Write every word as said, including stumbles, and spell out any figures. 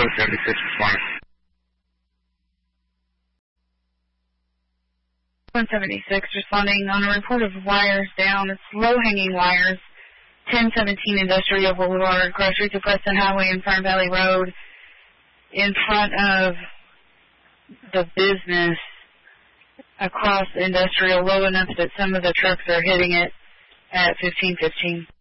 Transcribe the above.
one seventy-six responding. one seventy-six responding on a report of wires down. It's low-hanging wires. ten seventeen Industrial Boulevard, Grocery to Preston Highway and Fern Valley Road, in front of the business across Industrial, low enough that some of the trucks are hitting it at fifteen fifteen.